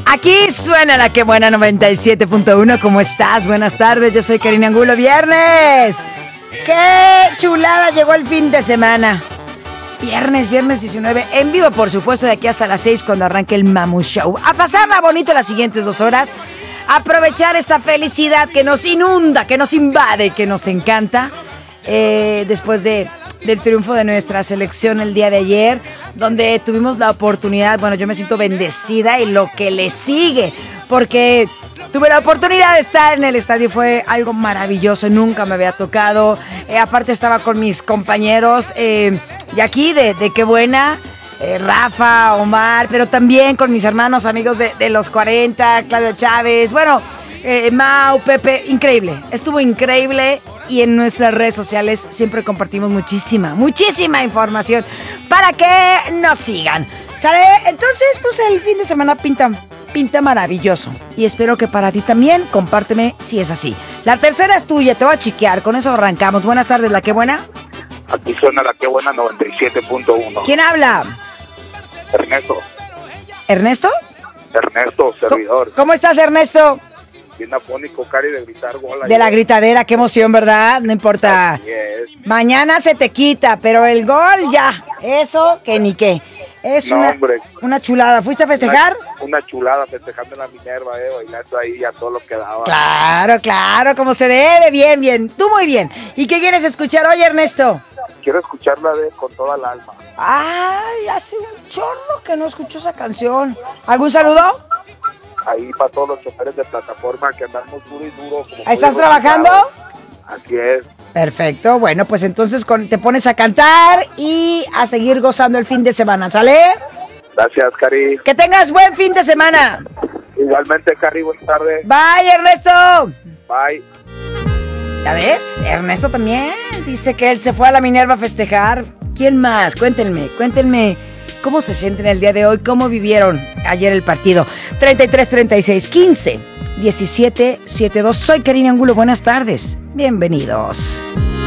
Aquí suena la que buena 97.1. ¿Cómo estás? Buenas tardes, yo soy Karina Angulo. ¡Viernes! ¡Qué chulada! Llegó el fin de semana. Viernes 19, en vivo, por supuesto, de aquí hasta las 6 cuando arranque el Mamu Show. A pasarla bonito las siguientes 2 horas. Aprovechar esta felicidad que nos inunda, que nos invade, que nos encanta. Después del triunfo de nuestra selección el día de ayer, donde tuvimos la oportunidad, bueno, yo me siento bendecida y lo que le sigue, porque tuve la oportunidad de estar en el estadio, fue algo maravilloso, nunca me había tocado. Aparte estaba con mis compañeros de aquí, de Qué Buena, Rafa, Omar, pero también con mis hermanos amigos de los 40, Claudio Chávez, bueno, Mau, Pepe, increíble, estuvo increíble. Y en nuestras redes sociales siempre compartimos muchísima información para que nos sigan. ¿Sale? Entonces, pues el fin de semana pinta maravilloso. Y espero que para ti también, compárteme si es así. La tercera es tuya, te voy a chiquear, con eso arrancamos. Buenas tardes, ¿la Qué Buena? Aquí suena la Qué Buena 97.1. ¿Quién habla? Ernesto. ¿Ernesto? Ernesto, servidor. ¿Cómo estás, Ernesto? Bien afónico, Cari, de gritar gol. De la gritadera, qué emoción, ¿verdad? No importa. Así es. Mañana se te quita, pero el gol ya, eso que ni qué. Es una chulada. ¿Fuiste a festejar? Una chulada, festejando en la Minerva, bailando ahí a todo lo que daba. Claro, como se debe, bien. Tú muy bien. ¿Y qué quieres escuchar hoy, Ernesto? Quiero escucharla Con Toda el Alma. Ay, hace un chorro que no escucho esa canción. ¿Algún saludo? Ahí para todos los choferes de plataforma que andamos duro y duro. ¿Estás trabajando? Así es. Perfecto, bueno, pues entonces te pones a cantar y a seguir gozando el fin de semana, ¿sale? Gracias, Cari. Que tengas buen fin de semana. Igualmente, Cari, buenas tardes. Bye, Ernesto. Bye. ¿Ya ves? Ernesto también dice que él se fue a la Minerva a festejar. ¿Quién más? Cuéntenme. ¿Cómo se sienten el día de hoy? ¿Cómo vivieron ayer el partido? 33 36 15 17 72. Soy Karina Angulo. Buenas tardes. Bienvenidos.